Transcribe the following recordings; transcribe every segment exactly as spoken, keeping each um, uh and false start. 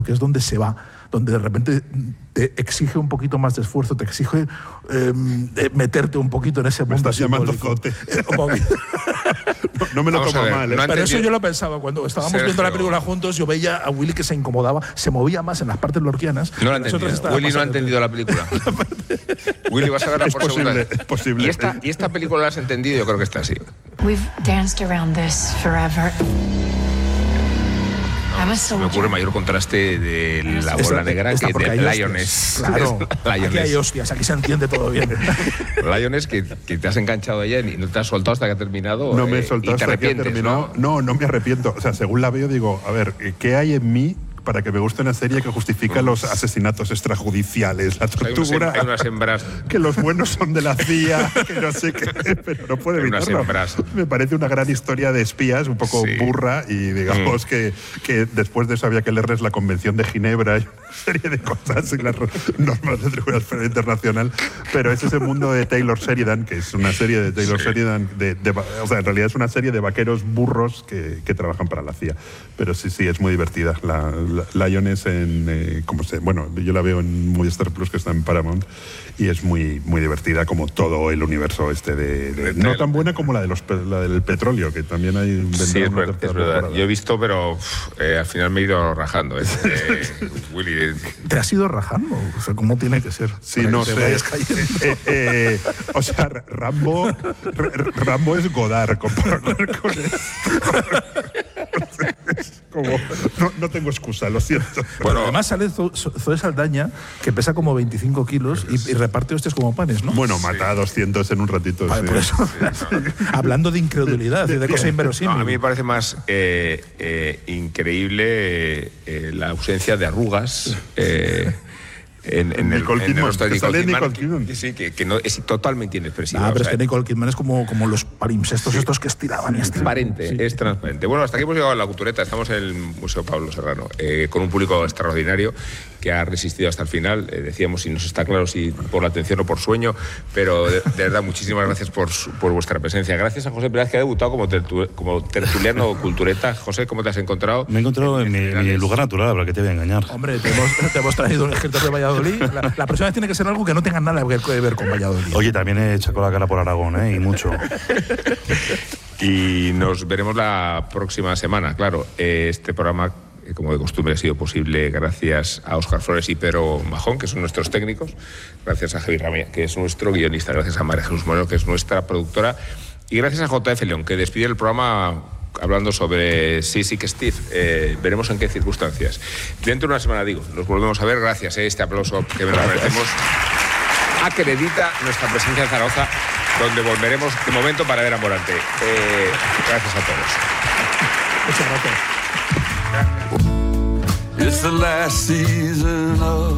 que es donde se va, donde de repente te exige un poquito más de esfuerzo, te exige eh, meterte un poquito en ese mundo. Me estás llamando simbólico. zote. no, no me lo Vamos tomo a ver, mal. ¿eh? no Pero eso entendido. yo lo pensaba cuando estábamos Sergio. viendo la película juntos. Yo veía a Willy que se incomodaba, se movía más en las partes lorquianas. No lo ha y nosotros entendido. estábamos Willy no ha en- entendido la película. Willy, vas a verla Es por segunda posible, vez. es posible. ¿Y esta, y esta película la has entendido? Yo creo que está así. We've danced around this forever. I'm a Se me ocurre soldier. mayor contraste de la bola Esta- negra esta que porque de hay hostias. Lioness. Claro, aquí hay Lioness. hostias, aquí se entiende todo bien. Lioness, que, que te has enganchado a ella y no te has soltado hasta que ha terminado. No me he eh, soltado y te hasta que ha arrepientes, terminado. ¿no? No, no me arrepiento. O sea, según la veo, digo, a ver, ¿qué hay en mí para que me guste una serie que justifica los asesinatos extrajudiciales, la Hay unas, tortura? hay unas hembras. Que los buenos son de la C I A, que no sé qué, pero no puedo Hay unas evitarlo. hembras. Me parece una gran historia de espías, un poco Sí. burra, y digamos Mm. que, que después de eso había que leerles la Convención de Ginebra y una serie de cosas en las normas del Tribunal Penal Internacional, pero es ese mundo de Taylor Sheridan, que es una serie de Taylor Sí. Sheridan, de, de, o sea, en realidad es una serie de vaqueros burros que, que trabajan para la C I A, pero sí, sí, es muy divertida. La, la Lioness en, eh, como se, bueno, yo la veo en Movistar Plus, que está en Paramount, y es muy, muy divertida, como todo el universo este de, de- no tan buena como la de los pe- la del petróleo, que también hay vendrá Sí, es, una ver- tercera es verdad. temporada. Yo he visto, pero uf, eh, al final me he ido rajando. eh. Eh, Willy, eh, ¿Te has ido rajando? O sea, ¿cómo tiene que ser? Sí, Para no que te sé. vayas cayendo. Eh, eh, o sea, Rambo, R- Rambo es Godard comparado con esto. Es como, no, no tengo excusa, lo siento. Bueno, además sale Zo- Zo- Zoe Saldaña, que pesa como veinticinco kilos y, y reparte hostias como panes, ¿no? Bueno, mata a doscientos en un ratito. Vale, sí. por eso. Hablando de incredulidad y de cosa no, inverosímil. a mí me parece más eh, eh, increíble eh, eh, la ausencia de arrugas. Eh, En, en el, Nicole en el Kidman, rostro de que sale Nicole Nicole Kidman, Kidman. que, sí, que, que no, es totalmente inexpresiva. Ah, pero o es sea, que Nicole Kidman es como, como los palimpsestos estos que estiraban y estiraban. transparente, Sí. es transparente. Bueno, hasta aquí hemos llegado a la cultureta. Estamos en el Museo Pablo Serrano, eh, con un público extraordinario que ha resistido hasta el final. Eh, decíamos, si nos está claro si por la atención o por sueño, pero de, de verdad, muchísimas gracias por, su- por vuestra presencia. Gracias a José Pérez, que ha debutado como, tertu- como tertuliano cultureta. José, ¿cómo te has encontrado? Me he encontrado en mi, mi lugar natural, ¿para qué te voy a engañar? Hombre, te hemos, te hemos traído un escritor de Valladolid. La, la próxima vez tiene que ser algo que no tenga nada que ver con Valladolid. Oye, también he echado la cara por Aragón, ¿eh? Y mucho. Y nos veremos la próxima semana, claro. Eh, Este programa, eh, como de costumbre, ha sido posible gracias a Óscar Flores y Pedro Majón, que son nuestros técnicos, gracias a Javi Ramírez, que es nuestro guionista, gracias a María Jesús Moreno, que es nuestra productora, y gracias a J F León, que despide el programa hablando sobre Sick Steve. Eh, veremos en qué circunstancias. Dentro de una semana, digo, nos volvemos a ver. Gracias, eh, este aplauso que nos merecemos acredita nuestra presencia en Zaragoza, donde volveremos de momento para ver a Morante. Eh, gracias a todos. Muchas gracias. It's the last season of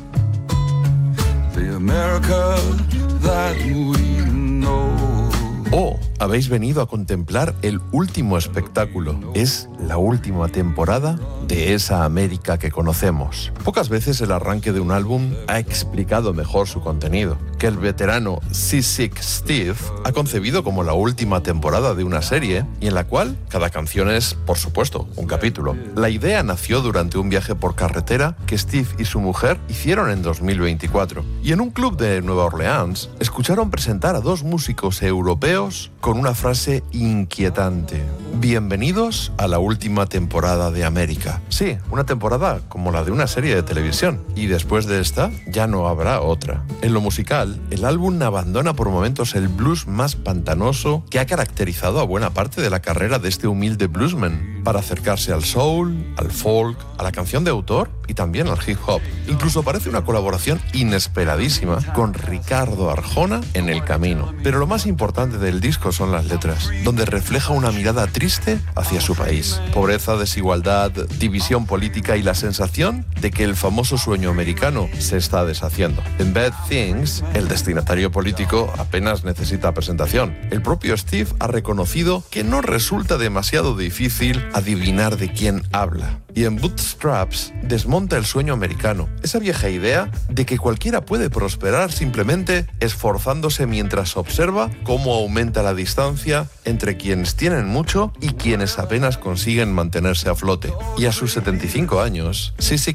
the America that we know. Oh, habéis venido a contemplar el último espectáculo. Es la última temporada de esa América que conocemos. Pocas veces el arranque de un álbum ha explicado mejor su contenido, que el veterano Seasick Steve ha concebido como la última temporada de una serie y en la cual cada canción es, por supuesto, un capítulo. La idea nació durante un viaje por carretera que Steve y su mujer hicieron en dos mil veinticuatro y en un club de Nueva Orleans escucharon presentar a dos músicos europeos con una frase inquietante. Bienvenidos a la última temporada de América. Sí, una temporada como la de una serie de televisión. Y después de esta, ya no habrá otra. En lo musical, el álbum abandona por momentos el blues más pantanoso que ha caracterizado a buena parte de la carrera de este humilde bluesman, para acercarse al soul, al folk, a la canción de autor y también al hip hop. Incluso parece una colaboración inesperadísima con Ricardo Arjona en El Camino. Pero lo más importante del disco son las letras, donde refleja una mirada triste hacia su país. Pobreza, desigualdad, división política y la sensación de que el famoso sueño americano se está deshaciendo. En Bad Things, el destinatario político apenas necesita presentación. El propio Steve ha reconocido que no resulta demasiado difícil adivinar de quién habla. Y en Bootstraps desmonta el sueño americano, esa vieja idea de que cualquiera puede prosperar simplemente esforzándose mientras observa cómo aumenta la distancia entre quienes tienen mucho y quienes apenas consiguen mantenerse a flote. Y a sus setenta y cinco años, Seasick